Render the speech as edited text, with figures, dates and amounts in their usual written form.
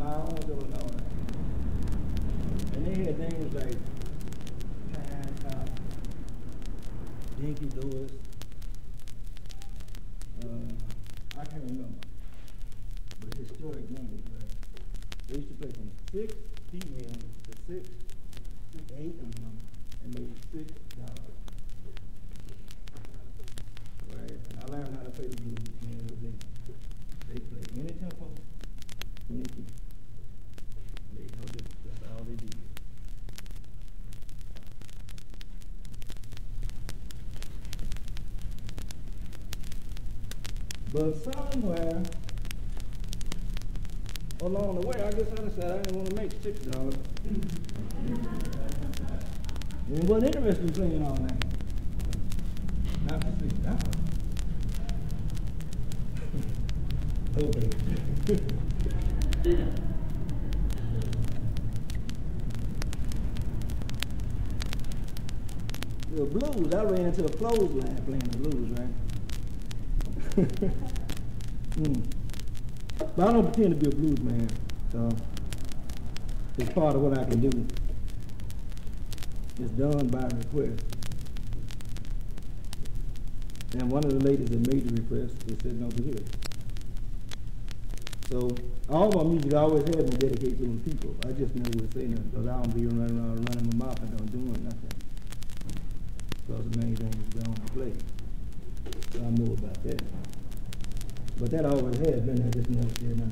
No, I don't do no. And they had names like Pine Top, Dinky Lewis. I can't remember. But historic names, right? They used to play from 6 p.m. to 6 to 8 p.m. and made $6. Right? And I learned how to play the blues, man. They play any tempo, any key. They know this, that's all they did. But somewhere along the way, I guess I decided I didn't want to make $6. It wasn't interested in playing all night. Not for $6. Okay. The blues, I ran into a clothesline playing the blues, right? But I don't pretend to be a blues man, so it's part of what I can do. It's done by request. And one of the ladies that made the request, they said no to hear it. So all my music I always had been dedicated to the people. I just never would say nothing because I don't be running around running my mouth and don't doing nothing. Because the main thing is going to play. So I know about that. But that always has been there, just never said nothing